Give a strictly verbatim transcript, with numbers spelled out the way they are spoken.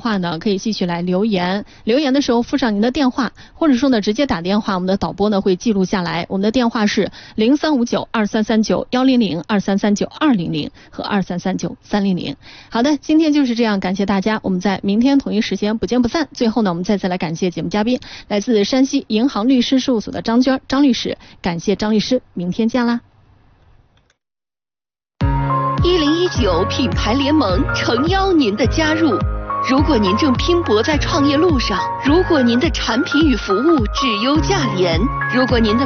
话呢，可以继续来留言，留言的时候附上您的电话，或者说呢直接打电话，我们的导播呢会记录下来。我们的电话是零三五九二三三九幺零零、二三三九二零零和二三三九三零零。好的，今天就是这样，感谢大家，我们在明天同一时间不见不散。最后呢，我们再次来感谢节目嘉宾，来自山西银行律师事务所的张娟张律师，感谢张律师，明天见啦。 一零一九品牌联盟诚邀您的加入。如果您正拼搏在创业路上，如果您的产品与服务质优价廉，如果您的